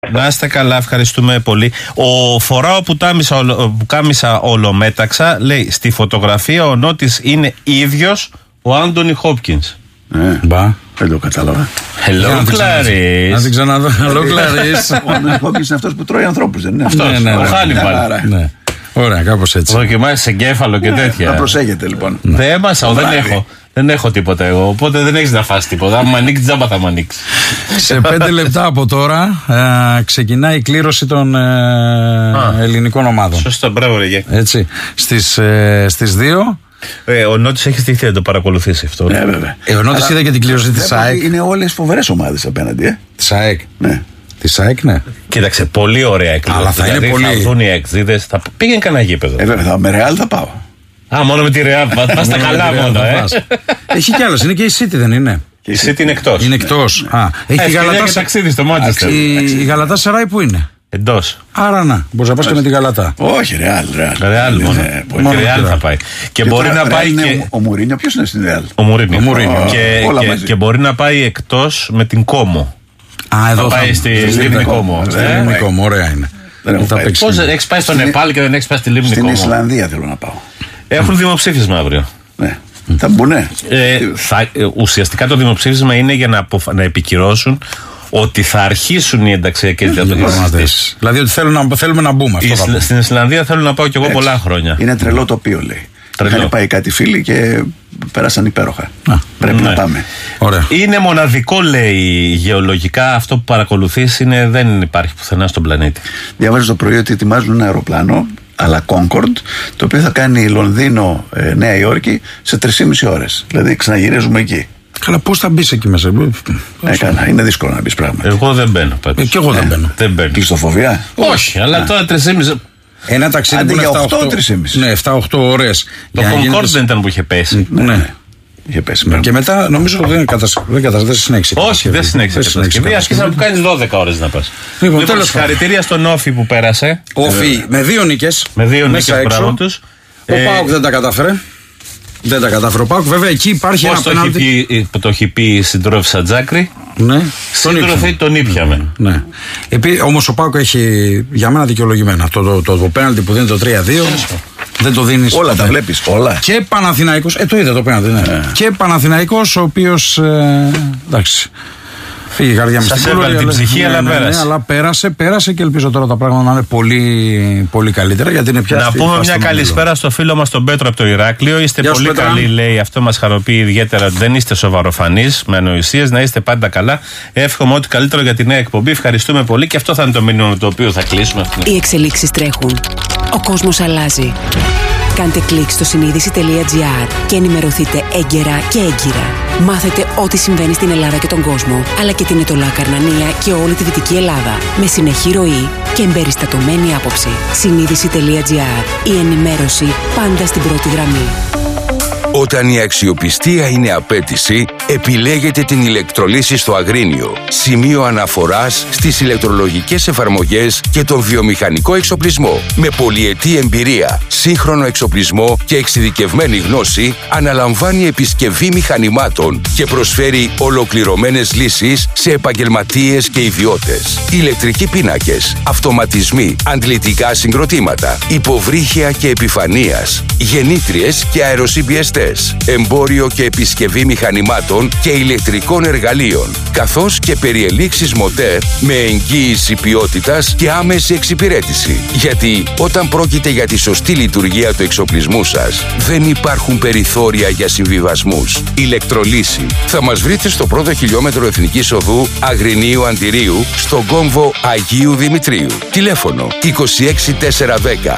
Να είστε καλά, ευχαριστούμε πολύ. Φοράω που κάμισα ολομέταξα, λέει, στη φωτογραφία ο Νότης είναι ίδιος ο Άντονι Χόπκινς. Μπα, δεν το κατάλαβα. Hello, Clarice. Να την ξαναδώ. Hello, Clarice. Ο Άντονι Χόπκινς είναι αυτός που τρώει ανθρώπους, δεν είναι αυτός? Ο Χάνιμπαλ. Ωραία, κάπως έτσι. Δοκιμάσεις εγκέφαλο και τέτοια. Να προσέχετε λοιπόν. Δεν έμασα, δεν έχω τίποτα εγώ. Οπότε δεν έχεις να φας τίποτα. Αν μου ανοίξει, τζάμπα θα μου ανοίξει. Σε 5 λεπτά από τώρα ξεκινάει η κλήρωση των ελληνικών ομάδων. Σωστά, μπράβο, ρε. Έτσι. Στις 2. Ο Νότης έχει στηθεί να το παρακολουθήσει αυτό. Ναι, βέβαια. Ο Νότης είδε και την κλήρωση της ΑΕΚ. Είναι όλες φοβερές ομάδες απέναντι. Της ΑΕΚ. Ναι. Της ΑΕΚ, ναι. Κοίταξε, πολύ ωραία εκκλήση. Αλλά θα είναι πολύ. Θα δουν οι εκδίδες. Θα πήγαινε κανένα γήπεδο. Βέβαια, με Ρεάλ θα πάω. Μόνο με τη Ρεάλ. Πας τα καλά μόνο. Έχει κι άλλος, είναι και η City, δεν είναι? Η City είναι εκτός. Είναι εκτός. Έχει τη Γαλατά ταξίδι στο Μάντσεστερ. Η Γαλατά Σαράι που είναι? Εντός. Άρα να, μπορείς να πας και με την Γαλατά. Όχι, Ρεάλ μόνο. Η Ρεάλ θα πάει. Και μπορεί να πάει και. Ο Μουρίνιο, ποιος είναι στην Ρεάλ? Ο Μουρίνιο. Και μπορεί να πάει εκτός με την Κόμο. Εδώ θα πάει στη Λίμνη Κόμο. Λίμνη Κόμο, ωραία είναι. Πώς έχεις πάει στο Νεπάλ και δεν έχεις πάει στη Λίμνη Κόμο? Στην Ισλανδία θέλω να πάω. Έχουν δημοψήφισμα αύριο. Ναι. Θα μπουνε. Ουσιαστικά το δημοψήφισμα είναι για να επικυρώσουν ότι θα αρχίσουν οι ενταξιακές διαδικασίες. Δηλαδή ότι θέλουμε να μπούμε. Στην Ισλανδία θέλω να πάω κι εγώ πολλά χρόνια. Είναι τρελό τοπίο, λέει. Είχαν πάει κάτι φίλοι και πέρασαν υπέροχα. Πρέπει να πάμε. Ωραία. Είναι μοναδικό, λέει, γεωλογικά αυτό που παρακολουθείς, δεν υπάρχει πουθενά στον πλανήτη. Διαβάζω το πρωί ότι ετοιμάζουν ένα αεροπλάνο, αλλά Concorde, το οποίο θα κάνει Λονδίνο-Νέα Υόρκη σε 3,5 ώρες. Δηλαδή ξαναγυρίζουμε εκεί. Καλά, πώς θα μπεις εκεί μέσα? Καλά, είναι δύσκολο να μπεις πράγμα. Εγώ δεν μπαίνω. Και εγώ δεν μπαίνω. Κλειστοφοβία? Όχι, αλλά τώρα 3,5. Ένα ταξίδι που είναι 7-8. Ναι, 7-8 ώρες. Το Concorde δεν ήταν που είχε πέσει? Ναι. Είχε πέσει. Και μετά νομίζω ότι δεν συνέχισε. Όχι, δεν συνέχισε. Και μία άρχισα να κάνεις 12 ώρες να πας. Λοιπόν, συγχαρητήρια στον Όφη που πέρασε. Όφη με 2 νίκες. Με 2 νίκες, μπράβο τους. Ο ΠΑΟΚ δεν τα κατάφερε. Δεν τα κατάφερε ο ΠΑΟΚ. Βέβαια εκεί υπάρχει ένα πέναλτι. Το έχει πει η συντρόφισσα Τζάκρη. Ναι. Σύντροφη τον ήπιαμε. Ναι. Όμως ο ΠΑΟΚ έχει για μένα δικαιολογημένα. Το πέναλτι που δίνει το 3-2. Δεν το δίνεις. Όλα τα βλέπεις. Όλα. Και Παναθηναϊκός. Το είδα το πέναλτι. Ναι. Και Παναθηναϊκός, ο οποίος. Εντάξει. Φύγει η καρδιά μου. Σας έβαλε την ψυχή, αλλά πέρασε. Ναι, αλλά πέρασε και ελπίζω τώρα τα πράγματα να είναι πολύ, πολύ καλύτερα. Γιατί είναι πια. Να πούμε μια καλησπέρα στο φίλο μας τον Πέτρο από το Ηράκλειο. Είστε πολύ καλοί, λέει. Αυτό μας χαροποιεί ιδιαίτερα ότι δεν είστε σοβαροφανείς με ανοησίες. Να είστε πάντα καλά. Εύχομαι ό,τι καλύτερο για τη νέα εκπομπή. Ευχαριστούμε πολύ και αυτό θα είναι το μήνυμα με το οποίο θα κλείσουμε. Οι εξελίξεις τρέχουν. Ο κόσμος αλλάζει. Κάντε κλικ στο συνείδηση.gr και ενημερωθείτε έγκαιρα και έγκυρα. Μάθετε ό,τι συμβαίνει στην Ελλάδα και τον κόσμο, αλλά και την Ετωλά Καρνανία και όλη τη Δυτική Ελλάδα. Με συνεχή ροή και εμπεριστατωμένη άποψη. Συνείδηση.gr. Η ενημέρωση πάντα στην πρώτη γραμμή. Όταν η αξιοπιστία είναι απέτηση, επιλέγετε την ηλεκτρολύση στο Αγρίνιο. Σημείο αναφοράς στις ηλεκτρολογικές εφαρμογές και τον βιομηχανικό εξοπλισμό. Με πολυετή εμπειρία, σύγχρονο εξοπλισμό και εξειδικευμένη γνώση, αναλαμβάνει επισκευή μηχανημάτων και προσφέρει ολοκληρωμένες λύσεις σε επαγγελματίες και ιδιώτες. Ηλεκτρικοί πίνακες, αυτοματισμοί, αντλητικά συγκροτήματα, υποβρύχια και επιφανείας, γεννήτριες και αεροσυμπιεστές. Εμπόριο και επισκευή μηχανημάτων και ηλεκτρικών εργαλείων, καθώς και περιελήξεις μοτέρ με εγγύηση ποιότητας και άμεση εξυπηρέτηση. Γιατί όταν πρόκειται για τη σωστή λειτουργία του εξοπλισμού σας, δεν υπάρχουν περιθώρια για συμβιβασμούς. Ηλεκτρολύση. Θα μας βρείτε στο πρώτο χιλιόμετρο Εθνικής Οδού Αγρινίου Αντιρίου, στον κόμβο Αγίου Δημητρίου. Τηλέφωνο 26410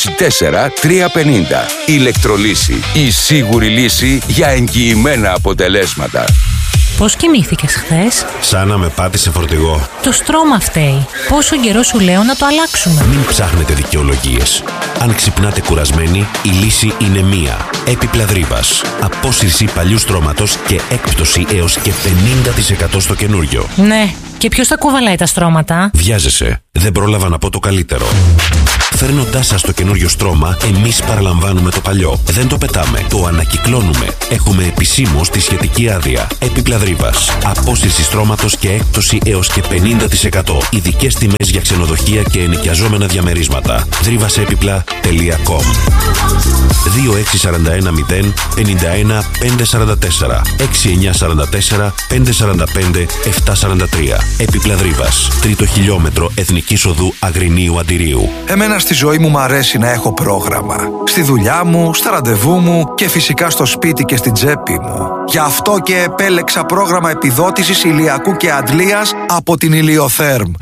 24350. Ηλεκτρολύση. Η σίγουρη λύση για εγγυημένα αποτελέσματα. Πώς κοιμήθηκες χθες? Σαν να με πάτησε φορτηγό. Το στρώμα φταίει. Πόσο καιρό σου λέω να το αλλάξουμε? Μην ψάχνετε δικαιολογίες. Αν ξυπνάτε κουρασμένοι, η λύση είναι μία. Έπιπλα Δρύπας. Απόσυρση παλιού στρώματος και έκπτωση έως και 50% στο καινούριο. Ναι, Και ποιος θα κουβαλάει τα στρώματα? Βιάζεσαι. Δεν πρόλαβα να πω το καλύτερο. Φέρνοντάς σας το καινούριο στρώμα, εμείς παραλαμβάνουμε το παλιό. Δεν το πετάμε, το ανακυκλώνουμε. Έχουμε επισήμως τη σχετική άδεια. Έπιπλα Δρύβας. Απόσυρση στρώματος και έκπτωση έως και 50%. Ειδικές τιμές για ξενοδοχεία και ενοικιαζόμενα διαμερίσματα. Δρύβασέπιπλα.com 2641 051 544 6944 545 743. Έπιπλα Δρύβας. 3ο χιλιόμετρο Εθνικής Οδού Αγρινίου Αντιρίου. Εμένα στη ζωή μου αρέσει να έχω πρόγραμμα. Στη δουλειά μου, στα ραντεβού μου και φυσικά στο σπίτι και στην τσέπη μου. Γι' αυτό και επέλεξα πρόγραμμα επιδότησης ηλιακού και αντλίας από την Ηλιοθέρμ.